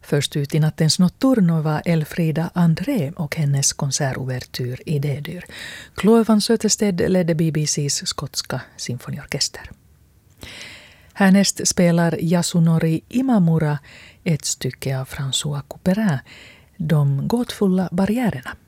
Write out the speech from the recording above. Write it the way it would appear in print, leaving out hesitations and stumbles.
Först ut i nattens notturno var Elfrida André och hennes konsertouvertyr i D-dur. Chloe van Sötested ledde BBCs skotska symfoniorkester. Härnäst spelar Yasunori Imamura ett stycke av François Couperin, De gåtfulla barriärerna.